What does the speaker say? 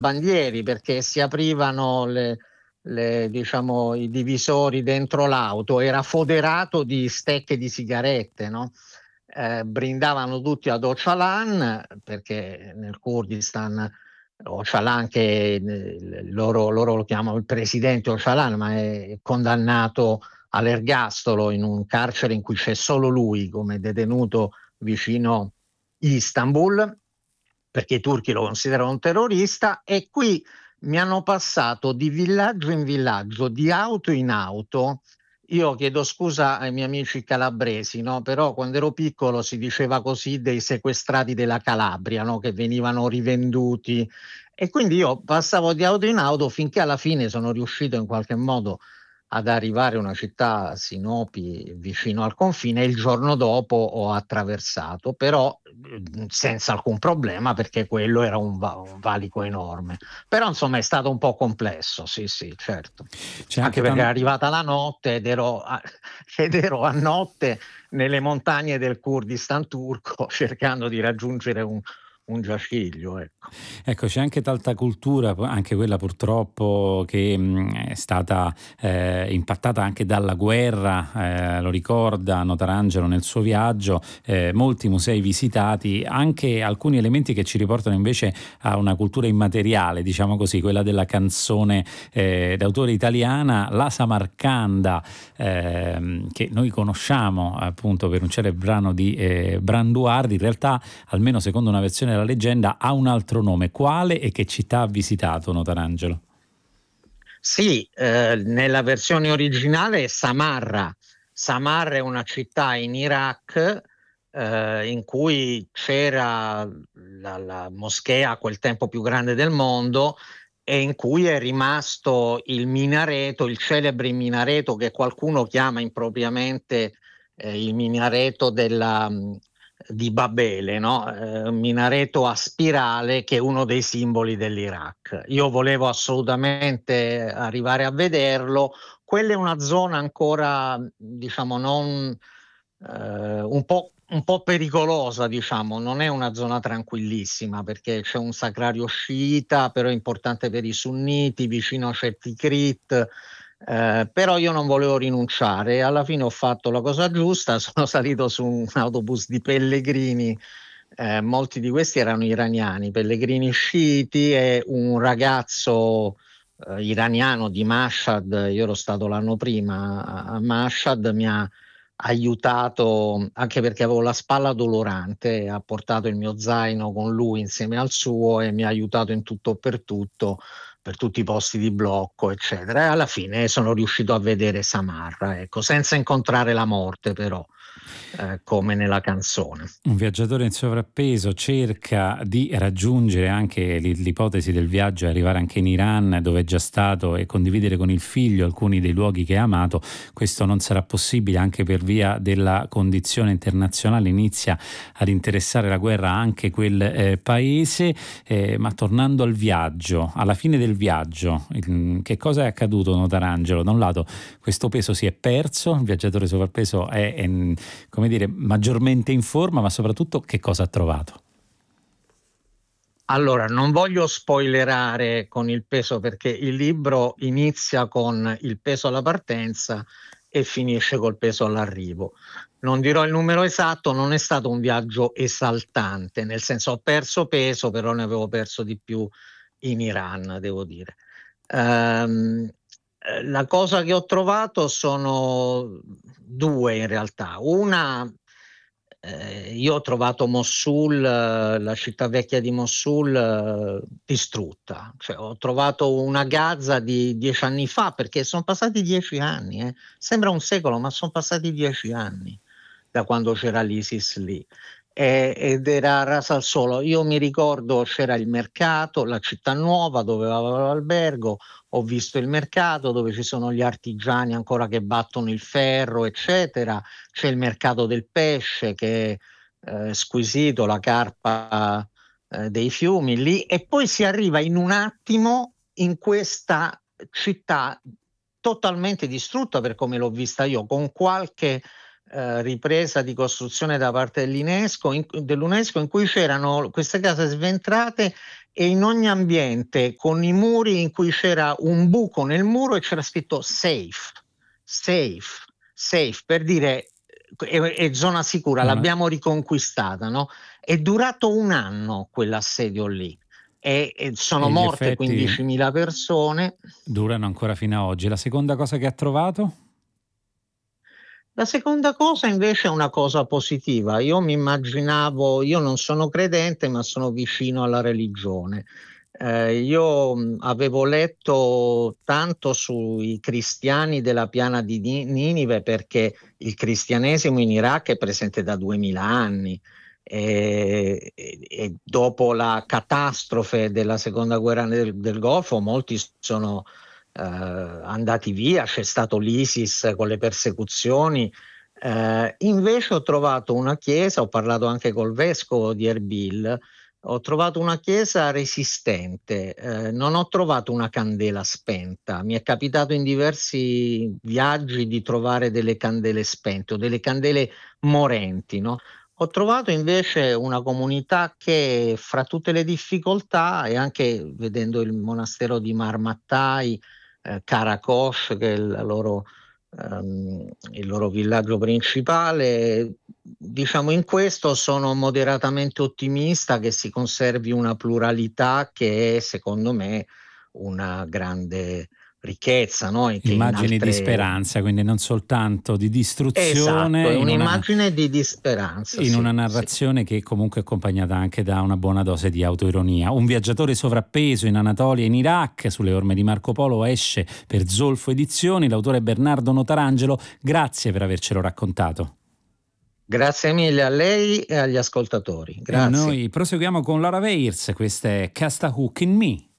bandieri, perché si aprivano diciamo, i divisori dentro l'auto, era foderato di stecche di sigarette, no? Brindavano tutti ad Öcalan, perché nel Kurdistan Öcalan, che loro lo chiamano il presidente Öcalan, ma è condannato all'ergastolo in un carcere in cui c'è solo lui come detenuto vicino Istanbul, perché i turchi lo considerano un terrorista. E qui mi hanno passato di villaggio in villaggio, di auto in auto. Io chiedo scusa ai miei amici calabresi, no? Però quando ero piccolo si diceva così dei sequestrati della Calabria, no? Che venivano rivenduti. E quindi io passavo di auto in auto finché alla fine sono riuscito in qualche modo ad arrivare a una città, Sinopi, vicino al confine, e il giorno dopo ho attraversato, però senza alcun problema, perché quello era un valico enorme. Però insomma è stato un po' complesso, sì, sì, certo. C'è Anche anche perché è arrivata la notte ed ero a notte nelle montagne del Kurdistan turco cercando di raggiungere un giaciglio, ecco. Ecco, c'è anche tanta cultura, anche quella purtroppo che è stata impattata anche dalla guerra, lo ricorda Notarangelo nel suo viaggio, molti musei visitati, anche alcuni elementi che ci riportano invece a una cultura immateriale, diciamo così, quella della canzone d'autore italiana, la Samarcanda, che noi conosciamo appunto per un celebre brano di Branduardi. In realtà, almeno secondo una versione della leggenda, ha un altro nome. Quale e che città ha visitato Notarangelo? Sì, nella versione originale è Samarra. Samarra è una città in Iraq, in cui c'era la moschea a quel tempo più grande del mondo, e in cui è rimasto il minareto, il celebre minareto che qualcuno chiama impropriamente il minareto di Babele, no? Un minareto a spirale che è uno dei simboli dell'Iraq. Io volevo assolutamente arrivare a vederlo. Quella è una zona ancora, diciamo, non un po' pericolosa, diciamo, non è una zona tranquillissima, perché c'è un sacrario sciita, però è importante per i sunniti, vicino a certi Tikrit. Però io non volevo rinunciare e alla fine ho fatto la cosa giusta, sono salito su un autobus di pellegrini, molti di questi erano iraniani, pellegrini sciiti, e un ragazzo iraniano di Mashhad, io ero stato l'anno prima a Mashhad, mi ha aiutato anche perché avevo la spalla dolorante, ha portato il mio zaino con lui insieme al suo e mi ha aiutato in tutto per tutti i posti di blocco, eccetera. E alla fine sono riuscito a vedere Samarra, ecco, senza incontrare la morte, però, come nella canzone. Un viaggiatore in sovrappeso cerca di raggiungere anche l'ipotesi del viaggio e arrivare anche in Iran, dove è già stato, e condividere con il figlio alcuni dei luoghi che ha amato. Questo non sarà possibile anche per via della condizione internazionale. Inizia ad interessare la guerra anche quel paese. Ma tornando al viaggio, alla fine del viaggio, che cosa è accaduto, Notarangelo? Da un lato questo peso si è perso, il viaggiatore sovrappeso è come dire, maggiormente in forma, ma soprattutto che cosa ha trovato? Allora, non voglio spoilerare con il peso, perché il libro inizia con il peso alla partenza e finisce col peso all'arrivo. Non dirò il numero esatto, non è stato un viaggio esaltante, nel senso ho perso peso, però ne avevo perso di più in Iran, devo dire. Ehm, la cosa che ho trovato sono due in realtà. Una, io ho trovato Mosul, la città vecchia di Mosul, distrutta. Cioè, ho trovato una Gaza di 10 anni fa, perché sono passati 10 anni. Sembra un secolo, ma sono passati 10 anni da quando c'era l'ISIS lì. Ed era rasa al suolo. Io mi ricordo c'era il mercato, la città nuova dove avevo l'albergo. Ho visto il mercato dove ci sono gli artigiani ancora che battono il ferro, eccetera. C'è il mercato del pesce che è squisito, la carpa dei fiumi lì, e poi si arriva in un attimo in questa città totalmente distrutta per come l'ho vista io, con qualche ripresa di costruzione da parte dell'UNESCO in cui c'erano queste case sventrate e in ogni ambiente con i muri in cui c'era un buco nel muro e c'era scritto safe, safe, safe, per dire è zona sicura, l'abbiamo riconquistata, no? È durato un anno quell'assedio lì e sono E gli morte effetti 15.000 persone. durano ancora fino a oggi. La seconda cosa che ha trovato? La seconda cosa invece è una cosa positiva. Io mi immaginavo, io non sono credente, ma sono vicino alla religione. Io avevo letto tanto sui cristiani della piana di Ninive perché il cristianesimo in Iraq è presente da 2000 anni e dopo la catastrofe della seconda guerra del Golfo molti sono andati via, c'è stato l'ISIS con le persecuzioni. Invece ho trovato una chiesa, ho parlato anche col vescovo di Erbil, ho trovato una chiesa resistente, non ho trovato una candela spenta. Mi è capitato in diversi viaggi di trovare delle candele spente o delle candele morenti, no? Ho trovato invece una comunità che fra tutte le difficoltà e anche vedendo il monastero di Marmattai, Karakosh, che è il loro villaggio principale. Diciamo, in questo sono moderatamente ottimista che si conservi una pluralità che è, secondo me, una grande ricchezza, no? E che in Immagini di altre... speranza, quindi non soltanto di Esatto, distruzione, è un'immagine di speranza, in una sì, sì. narrazione che è comunque accompagnata anche da una buona dose di autoironia. Un viaggiatore sovrappeso in Anatolia e in Iraq, sulle orme di Marco Polo, esce per Zolfo Edizioni. L'autore è Bernardo Notarangelo. Grazie per avercelo raccontato. Grazie mille a lei e agli ascoltatori. E Grazie. noi proseguiamo con Laura Weirs. Questa è Cast a Hook in Me.